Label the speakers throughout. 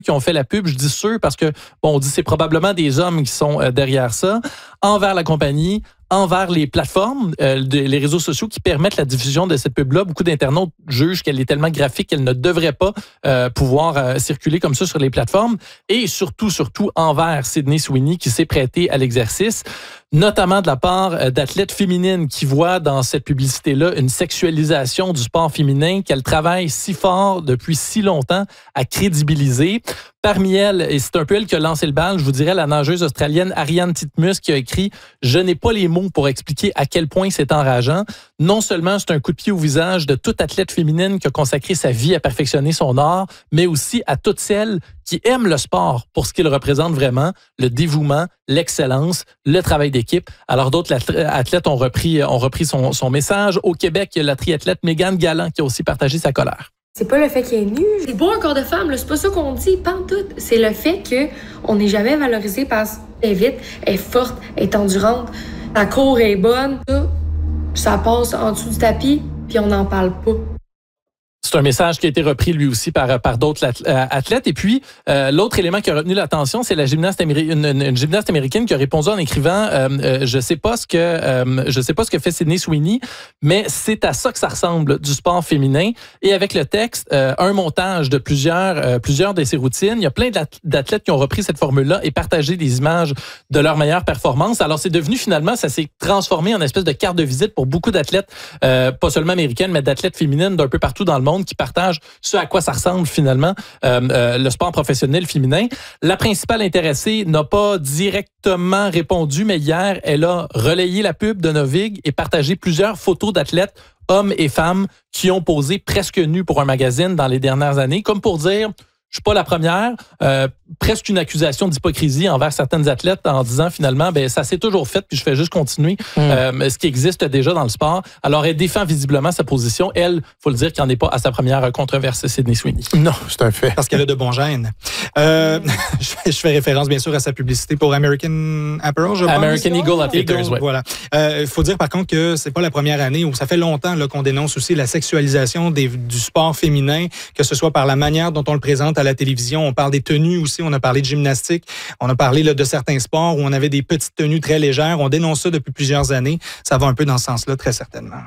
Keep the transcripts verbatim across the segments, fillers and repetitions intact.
Speaker 1: qui ont fait la pub. Je dis ceux parce que, bon, on dit c'est probablement des hommes qui sont euh, derrière ça, envers la compagnie, envers les plateformes, euh, de, les réseaux sociaux qui permettent la diffusion de cette pub-là. Beaucoup d'internautes jugent qu'elle est tellement graphique qu'elle ne devrait pas euh, pouvoir euh, circuler comme ça sur les plateformes. Et surtout, surtout envers Sydney Sweeney qui s'est prêtée à l'exercice, notamment de la part euh, d'athlètes féminines qui voient dans cette publicité-là une sexualisation du sport féminin qu'elle travaille si fort depuis si longtemps à crédibiliser. Parmi elles, et c'est un peu elle qui a lancé le bal, je vous dirais la nageuse australienne Ariane Titmus qui a écrit « Je n'ai pas les mots pour expliquer à quel point c'est enrageant. Non seulement c'est un coup de pied au visage de toute athlète féminine qui a consacré sa vie à perfectionner son art, mais aussi à toutes celles qui aiment le sport pour ce qu'il représente vraiment, le dévouement, l'excellence, le travail d'équipe. » Alors d'autres athlètes ont repris, ont repris son, son message. Au Québec, il y a la triathlète Mégane Galland qui a aussi partagé sa colère.
Speaker 2: C'est pas le fait qu'il est nu. C'est beau un corps de femme, là. C'est pas ça qu'on dit, pas en tout. C'est le fait qu'on n'est jamais valorisé parce qu'elle est vite, elle est forte, elle est endurante, sa cour est bonne. Ça, ça passe en dessous du tapis, puis on n'en parle pas.
Speaker 1: C'est un message qui a été repris lui aussi par, par d'autres athlètes. Et puis, euh, l'autre élément qui a retenu l'attention, c'est la gymnaste améri- une, une, une gymnaste américaine qui a répondu en écrivant euh, euh, je sais pas ce que euh, je sais pas ce que fait Sydney Sweeney, mais c'est à ça que ça ressemble du sport féminin. Et avec le texte, euh, un montage de plusieurs euh, plusieurs de ses routines. Il y a plein d'athlètes qui ont repris cette formule-là et partagé des images de leurs meilleures performances. Alors, c'est devenu finalement, ça s'est transformé en espèce de carte de visite pour beaucoup d'athlètes, euh, pas seulement américaines, mais d'athlètes féminines d'un peu partout dans le monde qui partagent ce à quoi ça ressemble finalement euh, euh, le sport professionnel féminin. La principale intéressée n'a pas directement répondu, mais hier, elle a relayé la pub de Novig et partagé plusieurs photos d'athlètes, hommes et femmes, qui ont posé presque nus pour un magazine dans les dernières années, comme pour dire... Je suis pas la première. Euh, presque une accusation d'hypocrisie envers certaines athlètes en disant finalement, ben ça s'est toujours fait puis je fais juste continuer mm. euh, ce qui existe déjà dans le sport. Alors, elle défend visiblement sa position. Elle, faut le dire, qu'il n'en est pas à sa première controverse, Sydney Sweeney.
Speaker 3: Non, c'est un fait.
Speaker 4: Parce qu'elle a de bons gènes. Euh, je fais référence, bien sûr, à sa publicité pour American Apparel, je pense.
Speaker 1: American Eagle Athletes, oui.
Speaker 4: Voilà. Il euh, faut dire, par contre, que c'est pas la première année où ça fait longtemps là, qu'on dénonce aussi la sexualisation des, du sport féminin, que ce soit par la manière dont on le présente à la télévision. On parle des tenues aussi, on a parlé de gymnastique, on a parlé là, de certains sports où on avait des petites tenues très légères. On dénonce ça depuis plusieurs années. Ça va un peu dans ce sens-là, très certainement.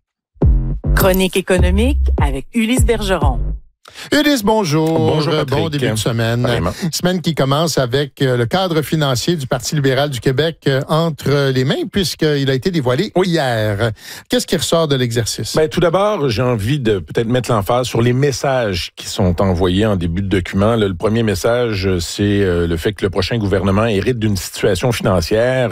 Speaker 5: Chronique économique avec Ulysse Bergeron.
Speaker 3: Ulysse, bonjour.
Speaker 6: Bonjour, Patrick.
Speaker 3: Bon début de semaine.
Speaker 6: Vraiment.
Speaker 3: Semaine qui commence avec le cadre financier du Parti libéral du Québec entre les mains, puisqu'il a été dévoilé oui. hier. Qu'est-ce qui ressort de l'exercice?
Speaker 6: Ben, tout d'abord, j'ai envie de peut-être mettre l'emphase sur les messages qui sont envoyés en début de document. Le premier message, c'est le fait que le prochain gouvernement hérite d'une situation financière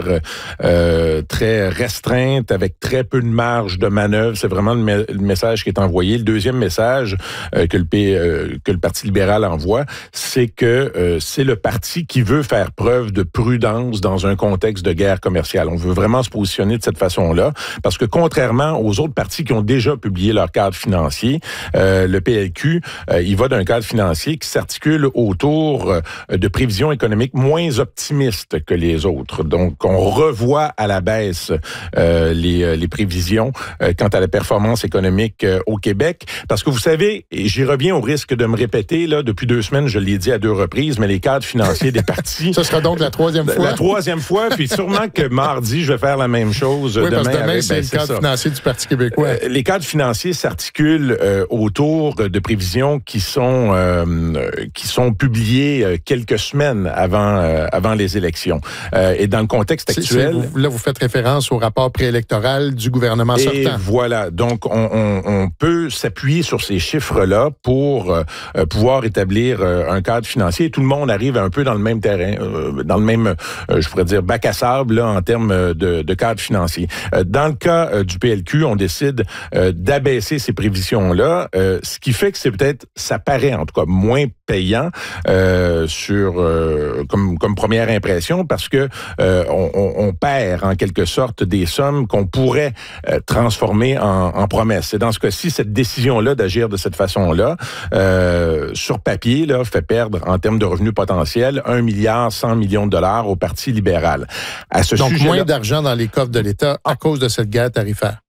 Speaker 6: euh, très restreinte, avec très peu de marge de manœuvre. C'est vraiment le, me- le message qui est envoyé. Le deuxième message euh, que le P que le Parti libéral envoie, c'est que euh, c'est le parti qui veut faire preuve de prudence dans un contexte de guerre commerciale. On veut vraiment se positionner de cette façon-là, parce que contrairement aux autres partis qui ont déjà publié leur cadre financier, euh, le P L Q, euh, il va d'un cadre financier qui s'articule autour euh, de prévisions économiques moins optimistes que les autres. Donc, on revoit à la baisse euh, les, les prévisions euh, quant à la performance économique euh, au Québec, parce que vous savez, et j'y reviens au risque de me répéter, là, depuis deux semaines, je l'ai dit à deux reprises, mais les cadres financiers des partis...
Speaker 3: Ce sera donc la troisième fois.
Speaker 6: La troisième fois, puis sûrement que mardi, je vais faire la même chose.
Speaker 3: Oui,
Speaker 6: demain,
Speaker 3: parce que demain,
Speaker 6: avec,
Speaker 3: c'est
Speaker 6: ben,
Speaker 3: le
Speaker 6: c'est
Speaker 3: cadre
Speaker 6: ça.
Speaker 3: financier du Parti québécois.
Speaker 6: Euh, les cadres financiers s'articulent euh, autour de prévisions qui sont euh, qui sont publiées euh, quelques semaines avant euh, avant les élections. Euh, et dans le contexte actuel...
Speaker 3: C'est, c'est, là, vous faites référence au rapport préélectoral du gouvernement sortant.
Speaker 6: Et voilà. Donc, on, on, on peut s'appuyer sur ces chiffres-là pour euh, pouvoir établir euh, un cadre financier. Et tout le monde arrive un peu dans le même terrain, euh, dans le même, euh, je pourrais dire, bac à sable là, en termes de, de cadre financier. Euh, dans le cas euh, du P L Q, on décide euh, d'abaisser ces prévisions-là, euh, ce qui fait que c'est peut-être, ça paraît en tout cas moins payant euh, sur euh, comme, comme première impression, parce que euh, on, on perd en quelque sorte des sommes qu'on pourrait euh, transformer en, en promesses. Et dans ce cas-ci, cette décision-là d'agir de cette façon-là, euh, sur papier, là, fait perdre en termes de revenus potentiels un milliard cent millions de dollars au Parti libéral. À ce
Speaker 3: Donc,
Speaker 6: sujet-là,
Speaker 3: moins d'argent dans les coffres de l'État à cause de cette guerre tarifaire.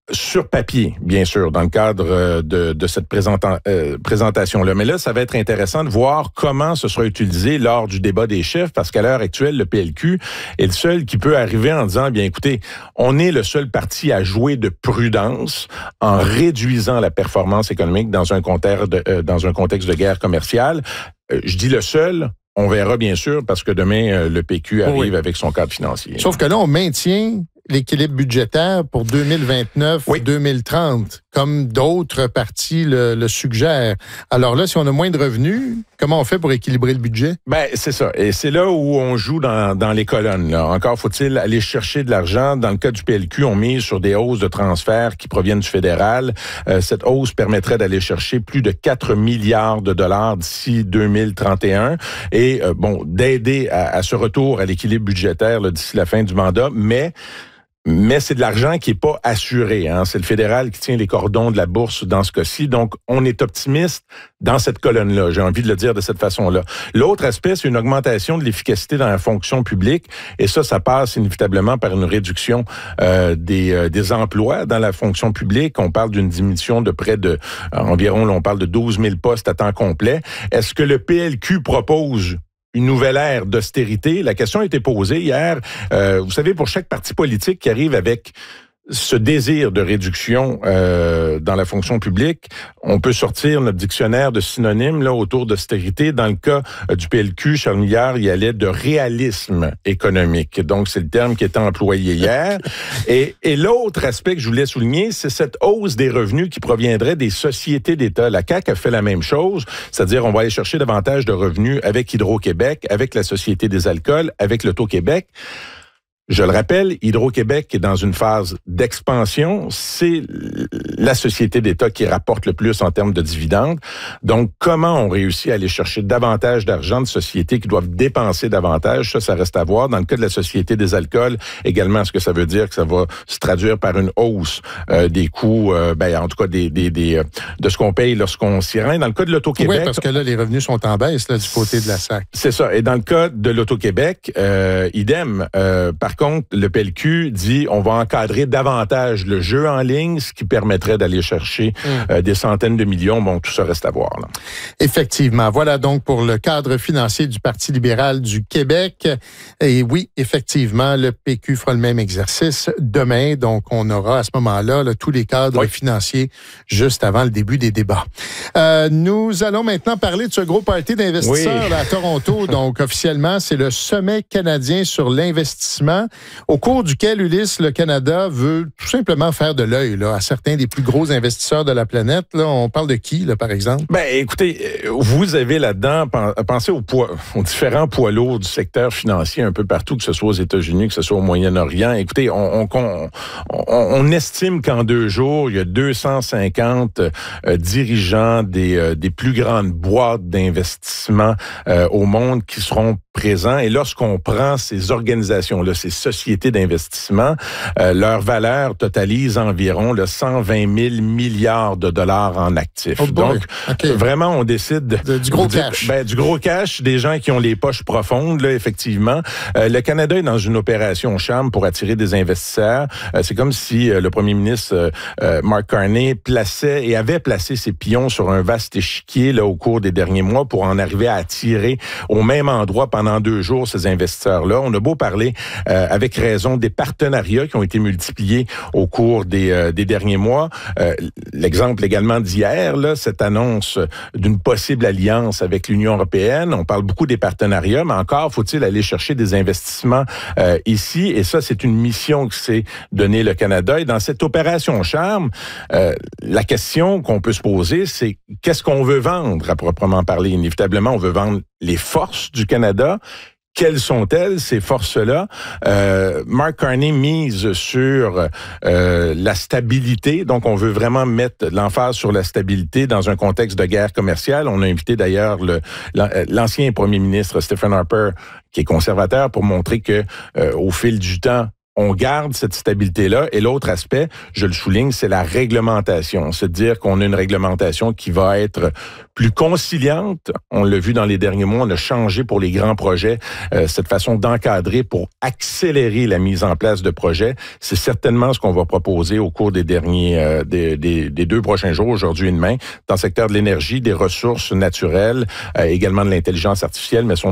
Speaker 6: sur papier, bien sûr, dans le cadre de, de cette présenta- euh, présentation-là. Mais là, ça va être intéressant de voir comment ce sera utilisé lors du débat des chefs, parce qu'à l'heure actuelle, le P L Q est le seul qui peut arriver en disant, bien écoutez, on est le seul parti à jouer de prudence en réduisant la performance économique dans un contexte de, euh, dans un contexte de guerre commerciale. Euh, je dis le seul. On verra bien sûr, parce que demain, euh, le P Q arrive oui. avec son cadre financier.
Speaker 3: Sauf que là, on maintient l'équilibre budgétaire pour deux mille vingt-neuf deux mille trente, comme d'autres partis le, le suggèrent. Alors là, si on a moins de revenus, comment on fait pour équilibrer le budget?
Speaker 6: Ben c'est ça. Et c'est là où on joue dans, dans les colonnes. Là. Encore faut-il aller chercher de l'argent. Dans le cas du P L Q, on mise sur des hausses de transferts qui proviennent du fédéral. Euh, cette hausse permettrait d'aller chercher plus de quatre milliards de dollars d'ici deux mille trente et un. Et euh, bon, d'aider à, à ce retour à l'équilibre budgétaire là, d'ici la fin du mandat. Mais Mais c'est de l'argent qui est pas assuré. Hein. C'est le fédéral qui tient les cordons de la bourse dans ce cas-ci. Donc, on est optimiste dans cette colonne-là. J'ai envie de le dire de cette façon-là. L'autre aspect, c'est une augmentation de l'efficacité dans la fonction publique. Et ça, ça passe inévitablement par une réduction euh, des, euh, des emplois dans la fonction publique. On parle d'une diminution de près de euh, environ, là, on parle de douze mille postes à temps complet. Est-ce que le P L Q propose une nouvelle ère d'austérité? La question a été posée hier. Euh, vous savez, pour chaque parti politique qui arrive avec ce désir de réduction euh, dans la fonction publique, on peut sortir notre dictionnaire de synonymes là autour d'austérité. Dans le cas euh, du P L Q, Charles Milliard y allait de réalisme économique. Donc, c'est le terme qui était employé hier. Et, et l'autre aspect que je voulais souligner, c'est cette hausse des revenus qui proviendrait des sociétés d'État. La C A Q a fait la même chose, c'est-à-dire on va aller chercher davantage de revenus avec Hydro-Québec, avec la Société des alcools, avec l'Auto-Québec. Je le rappelle, Hydro-Québec est dans une phase d'expansion. C'est la société d'État qui rapporte le plus en termes de dividendes. Donc, comment on réussit à aller chercher davantage d'argent de sociétés qui doivent dépenser davantage? Ça, ça reste à voir. Dans le cas de la Société des alcools, également, est-ce que ça veut dire que ça va se traduire par une hausse euh, des coûts, euh, ben, en tout cas, des, des, des, euh, de ce qu'on paye lorsqu'on s'y rend? Dans le cas de l'Auto-Québec...
Speaker 3: Oui, parce que là, les revenus sont en baisse là, du côté de la S A C.
Speaker 6: C'est ça. Et dans le cas de l'Auto-Québec, euh, idem, euh, par Par contre, le P L Q dit on va encadrer davantage le jeu en ligne, ce qui permettrait d'aller chercher mmh. euh, des centaines de millions. Bon, tout ça reste à voir. Là.
Speaker 3: Effectivement. Voilà donc pour le cadre financier du Parti libéral du Québec. Et oui, effectivement, le P Q fera le même exercice demain. Donc, on aura à ce moment-là là, tous les cadres oui. financiers juste avant le début des débats. Euh, nous allons maintenant parler de ce gros party d'investisseurs oui. là, à Toronto. Donc, officiellement, c'est le Sommet canadien sur l'investissement, au cours duquel, Ulysse, le Canada veut tout simplement faire de l'œil là, à certains des plus gros investisseurs de la planète. Là, on parle de qui, là, par exemple?
Speaker 6: Ben, écoutez, vous avez là-dedans, pensez aux, poids, aux différents poids lourds du secteur financier un peu partout, que ce soit aux États-Unis, que ce soit au Moyen-Orient. Écoutez, on, on, on, on estime qu'en deux jours, il y a deux cent cinquante euh, dirigeants des, euh, des plus grandes boîtes d'investissement euh, au monde qui seront présents. Et lorsqu'on prend ces organisations-là, ces sociétés d'investissement, euh, leur valeur totalise environ là, cent vingt mille milliards de dollars en actifs.
Speaker 3: Oh
Speaker 6: Donc, okay. vraiment, on décide...
Speaker 3: De, du gros
Speaker 6: dire,
Speaker 3: cash.
Speaker 6: Ben, du gros cash, des gens qui ont les poches profondes, là, effectivement. Euh, le Canada est dans une opération charme pour attirer des investisseurs. Euh, c'est comme si euh, le premier ministre euh, euh, Mark Carney plaçait et avait placé ses pions sur un vaste échiquier là, au cours des derniers mois pour en arriver à attirer au même endroit pendant deux jours ces investisseurs-là. On a beau parler euh, avec raison des partenariats qui ont été multipliés au cours des, euh, des derniers mois. Euh, l'exemple également d'hier, là, cette annonce d'une possible alliance avec l'Union européenne. On parle beaucoup des partenariats, mais encore faut-il aller chercher des investissements euh, ici. Et ça, c'est une mission que s'est donnée le Canada. Et dans cette opération Charme, euh, la question qu'on peut se poser, c'est qu'est-ce qu'on veut vendre à proprement parler? Inévitablement, on veut vendre les forces du Canada. Quelles sont-elles, ces forces-là? Euh, Mark Carney mise sur euh, la stabilité. Donc, on veut vraiment mettre l'emphase sur la stabilité dans un contexte de guerre commerciale. On a invité d'ailleurs le, l'ancien premier ministre Stephen Harper, qui est conservateur, pour montrer que euh, au fil du temps, on garde cette stabilité-là. Et l'autre aspect, je le souligne, c'est la réglementation. C'est de dire qu'on a une réglementation qui va être plus conciliante. On l'a vu dans les derniers mois, on a changé pour les grands projets euh, cette façon d'encadrer pour accélérer la mise en place de projets. C'est certainement ce qu'on va proposer au cours des derniers, euh, des, des, des deux prochains jours, aujourd'hui et demain, dans le secteur de l'énergie, des ressources naturelles, euh, également de l'intelligence artificielle, mais son